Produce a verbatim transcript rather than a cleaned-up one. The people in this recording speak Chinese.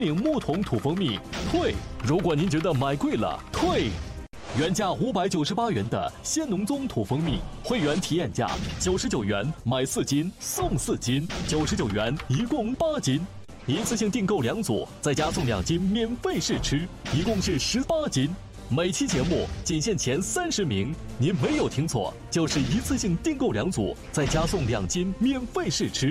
岭木桶土蜂蜜退。如果您觉得买贵了，退。原价五百九十八元的鲜农宗土蜂蜜，会员体验价九十九元买四斤送四斤，九十九元一共八斤，一次性订购两组，再加送两斤免费试吃，一共是十八斤。每期节目仅限前三十名，您没有听错，就是一次性订购两组，再加送两斤免费试吃。